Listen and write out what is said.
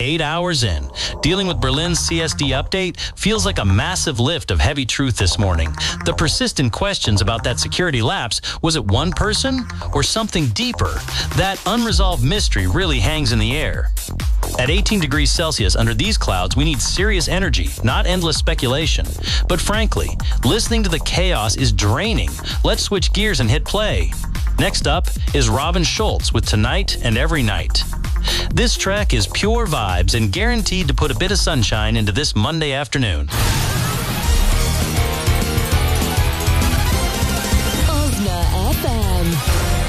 8 hours in. Dealing with Berlin's CSD update feels like a massive lift of heavy truth this morning. The persistent questions about that security lapse, was it one person or something deeper? That unresolved mystery really hangs in the air. At 18 degrees Celsius under these clouds, we need serious energy, not endless speculation. But frankly, listening to the chaos is draining. Let's switch gears and hit play. Next up is Robin Schulz with Tonight and Every Night. This track is pure vibes and guaranteed to put a bit of sunshine into this Monday afternoon.